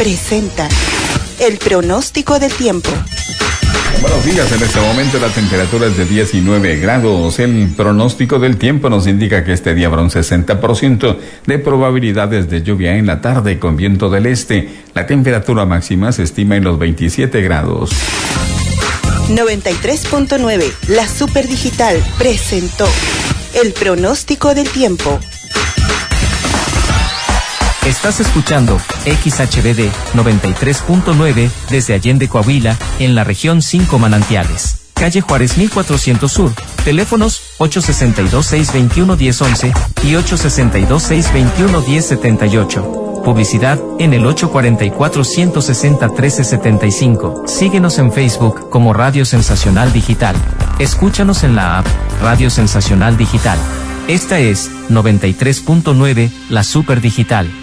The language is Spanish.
presenta el pronóstico del tiempo. Buenos días, en este momento la temperatura es de 19 grados. El pronóstico del tiempo nos indica que este día habrá un 60% de probabilidades de lluvia en la tarde con viento del este. La temperatura máxima se estima en los 27 grados. 93.9, la Superdigital presentó el pronóstico del tiempo. Estás escuchando XHBD 93.9 desde Allende, Coahuila, en la región 5 Manantiales. Calle Juárez 1400 Sur. Teléfonos 862-621-1011 y 862-621-1078. Publicidad en el 844-160-1375. Síguenos en Facebook como Radio Sensacional Digital. Escúchanos en la app Radio Sensacional Digital. Esta es 93.9, la Superdigital.